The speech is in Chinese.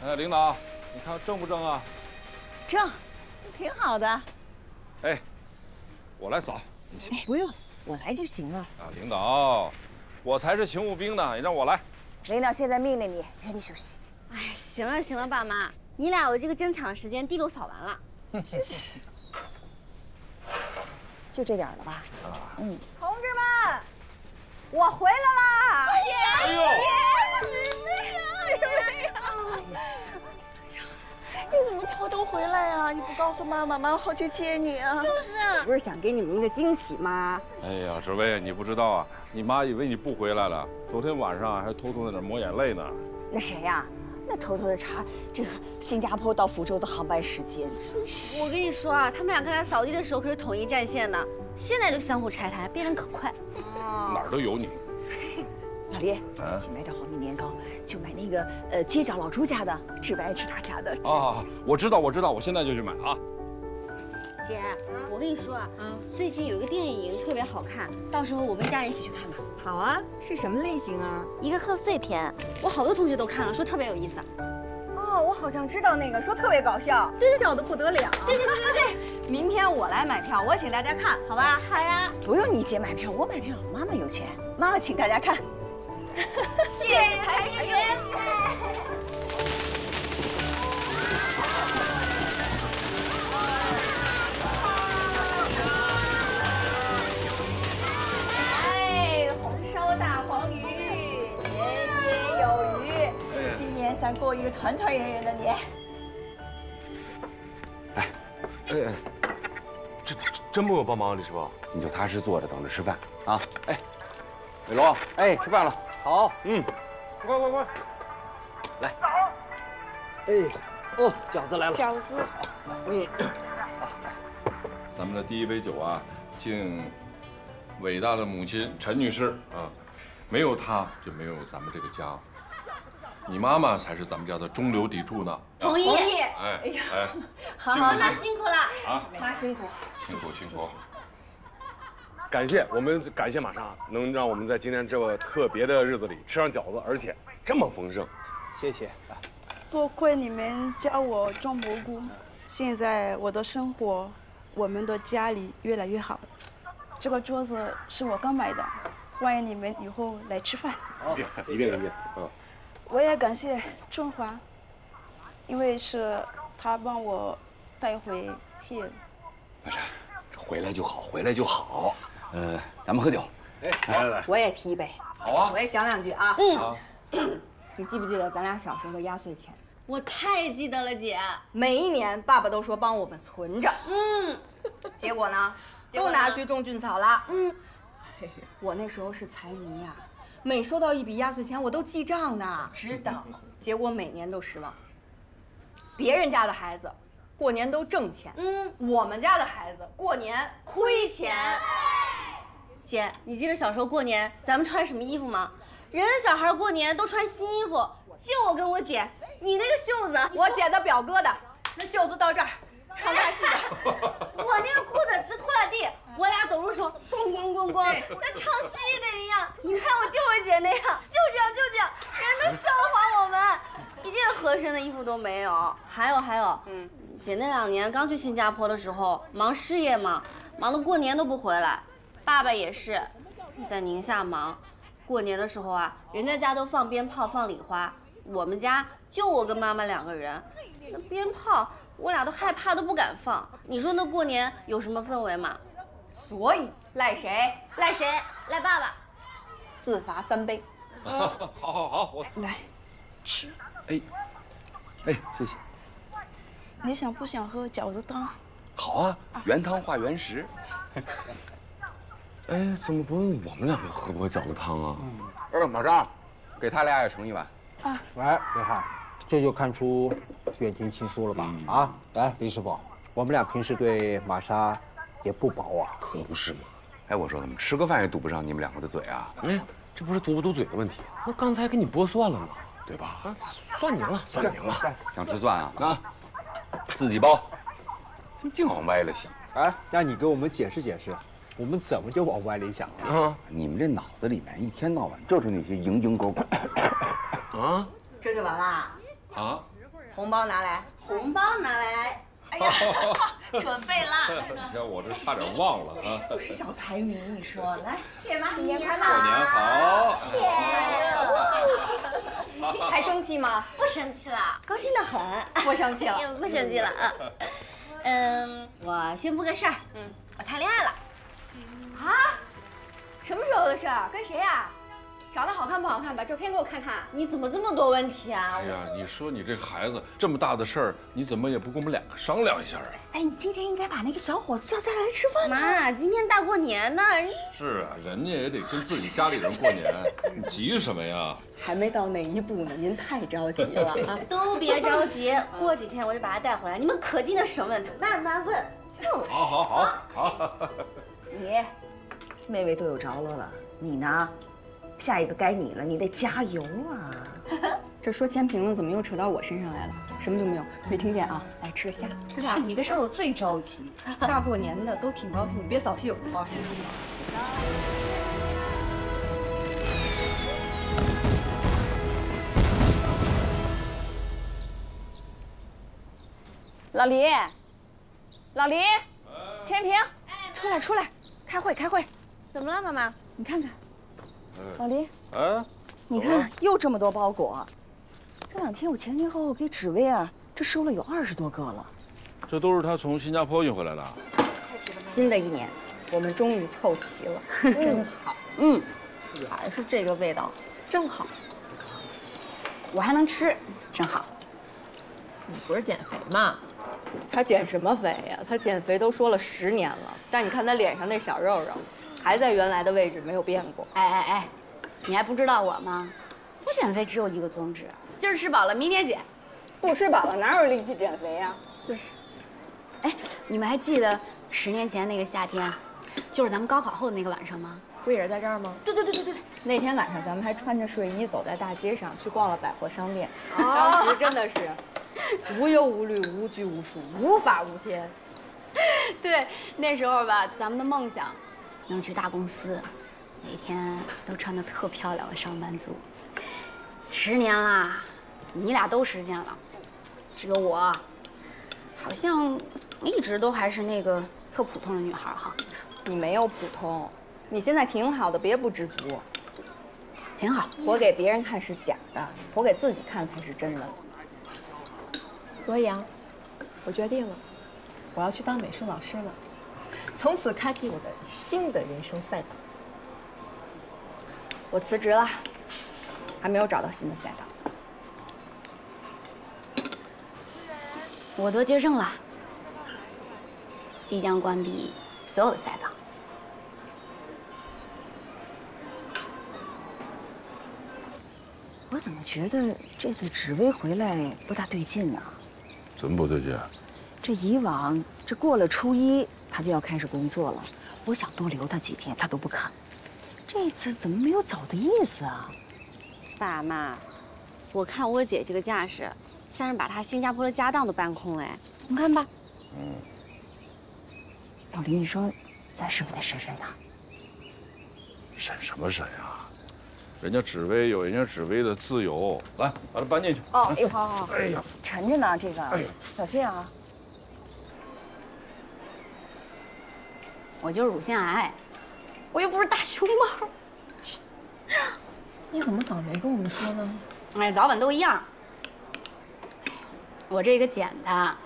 哎，领导，你看正不正啊？ 正，挺好的。 哎，我来扫。 不用，我来就行了。 啊，领导，我才是勤务兵呢，你让我来。 领导现在命令你，原地休息。 哎，行了行了，爸妈，你俩有这个争抢的时间，地都扫完了。 就这点了吧？ 啊， 嗯。 同志们，我回来啦！ 哎呦！ 你怎么偷偷回来啊？你不告诉妈妈，妈好去接你啊！ 就是， 不是想给你们一个惊喜吗？ 哎呀，志威，你不知道啊，你妈以为你不回来了，昨天晚上还偷偷在那抹眼泪呢。 那谁呀？那偷偷的查这个新加坡到福州的航班时间。 我跟你说啊，他们俩刚才扫地的时候可是统一战线的，现在就相互拆台，变得可快。 哪儿都有你。 老李，去买点黄米年糕，就买那个街角老朱家的，志白爱吃他家的。 啊，我知道，我现在就去买啊。 姐，我跟你说啊，最近有一个电影特别好看，到时候我们一家人一起去看吧。 好啊，是什么类型啊？ 一个贺岁片，我好多同学都看了，说特别有意思。 哦，我好像知道那个，说特别搞笑，对，笑得不得了。对，明天我来买票，我请大家看，好吧？ 好呀， 不用你姐买票，我买票，妈妈有钱，妈妈请大家看。 谢谢财神爷。 哎，红烧大黄鱼，年年有余。今年咱过一个团团圆圆的年。 哎，这真不用帮忙，李师傅，你就踏实坐着等着吃饭啊！哎，伟龙，哎，吃饭了。 好， 快，来。 哎，哦，饺子来了。 饺子。 咱们的第一杯酒啊，敬伟大的母亲陈女士啊，没有她就没有咱们这个家。你妈妈才是咱们家的中流砥柱呢。 同意。 哎， 好， 那辛苦了啊， 妈辛苦， 辛苦。 我们感谢玛莎，能让我们在今天这个特别的日子里吃上饺子，而且这么丰盛。 谢谢。 多亏你们教我种蘑菇，现在我的生活，我们的家里越来越好。这个桌子是我刚买的，欢迎你们以后来吃饭。 好， 一定。 我也感谢春华，因为是他帮我带回 here。 玛莎，回来就好。咱们喝酒。 来， 我也提一杯。 好啊我。也讲两句啊。 啊， 你记不记得咱俩小时候的压岁钱？ 我太记得了，姐。 每一年爸爸都说帮我们存着，结果呢，都拿去种菌草了。我那时候是财迷呀，每收到一笔压岁钱我都记账呢。 知道。 结果每年都失望。别人家的孩子过年都挣钱，我们家的孩子过年亏钱。 姐，你记得小时候过年咱们穿什么衣服吗？人家小孩过年都穿新衣服，就我跟我姐，你那个袖子， 我姐的表哥的，那袖子到这儿，唱大戏的。 我那个裤子直拖拉地，我俩走路的时候咣咣咣咣，像唱戏的一样。你看我就是姐那样，就这样，人都笑话我们，一件合身的衣服都没有。还有，姐那2年刚去新加坡的时候，忙事业嘛，忙得过年都不回来。爸爸也是，在宁夏忙，过年的时候啊，人家家都放鞭炮放礼花，我们家就我跟妈妈2个人，那鞭炮我俩都害怕，都不敢放。你说那过年有什么氛围吗？ 所以赖谁？ 赖谁？赖爸爸。 自罚3杯。 好，我来，吃。 哎，谢谢。 你想不想喝饺子汤？ 好啊，原汤化原食。哎，怎么不问我们2个喝不喝饺子汤啊？马上，给他俩也盛1碗。 喂，约翰，这就看出远近亲疏了吧？啊，来，李师傅，我们俩平时对玛莎也不薄啊。 可不是嘛！哎，我说怎么吃个饭也堵不上你们2个的嘴啊？哎，这不是堵不堵嘴的问题，那刚才给你剥蒜了嘛，对吧？啊，算赢了。想吃蒜啊？啊，自己剥。怎么净往歪了想？ 哎，那你给我们解释解释，我们怎么就往歪里想了？ 你们这脑子里面一天到晚就是那些蝇狗。 这就完啦？ 啊， 红包拿来， 红包拿来。 哎呀，准备啦！ 你看我这差点忘了啊！ 不是小财迷，你说来， 谢妈， 新年快乐！ 过年好！ 还生气吗？ 不生气了， 高兴得很。 不生气了。 不生气了啊。我宣布个事儿，我谈恋爱了。 啊？什么时候的事儿？跟谁呀？长得好看不好看？把照片给我看看。 你怎么这么多问题啊？ 哎呀，你说你这孩子这么大的事儿，你怎么也不跟我们两个商量一下啊？ 哎，你今天应该把那个小伙子叫下来吃饭呢。 妈，今天大过年的， 是啊，人家也得跟自己家里人过年，你急什么呀？ 还没到那一步呢，您太着急了啊！ 都别着急，过几天我就把他带回来，你们可劲的审问他，慢慢问。 好。 你，妹妹都有着落了，你呢？下一个该你了，你得加油啊！ 这说前平了，怎么又扯到我身上来了？什么都没有，没听见啊！来吃个虾， 是吧？你的事儿我最着急。 大过年的都挺高兴，你别扫兴啊！ 老黎，老黎，前平，出来，开会。 怎么了，妈妈？ 你看看，老黎， 哎， 你看又这么多包裹。这2天我前前后后给紫薇啊，这收了有20多个了。 这都是他从新加坡运回来的。 新的一年，我们终于凑齐了，真好。还是这个味道，正好。 我还能吃，真好。 你不是减肥吗？ 他减什么肥呀？他减肥都说了10年了，但你看他脸上那小肉肉，还在原来的位置，没有变过。 哎，你还不知道我吗？我减肥只有一个宗旨，今儿吃饱了，明天减。 不吃饱了哪有力气减肥呀？ 对。哎，你们还记得10年前那个夏天，就是咱们高考后的那个晚上吗？ 不也是在这儿吗？ 对。 那天晚上咱们还穿着睡衣走在大街上，去逛了百货商店。当时真的是无忧无虑、无拘无束、无法无天。 对，那时候吧，咱们的梦想能去大公司，每天都穿得特漂亮的上班族。10年啦，你俩都实现了，只有我，好像一直都还是那个特普通的女孩哈。 你没有普通，你现在挺好的，别不知足。 挺好， 活给别人看是假的，活给自己看才是真的。 所以啊，我决定了，我要去当美术老师了，从此开辟我的新的人生赛道。 我辞职了，还没有找到新的赛道。 我得绝症了，即将关闭所有的赛道。 我怎么觉得这次紫薇回来不大对劲呢？ 怎么不对劲？ 这以往这过了初1，她就要开始工作了，我想多留她几天，她都不肯。这次怎么没有走的意思啊？ 爸妈，我看我姐这个架势，像是把她新加坡的家当都搬空了哎，你看吧。 老黎，你说咱是不是得审审她？ 审什么审呀？人家紫薇有人家紫薇的自由，来把它搬进去。 哦，哎呦，好。 哎呀， 沉着呢，这个，小心啊。 我就是乳腺癌，我又不是大熊猫。 你怎么早没跟我们说呢？ 哎，早晚都一样。我这个捡的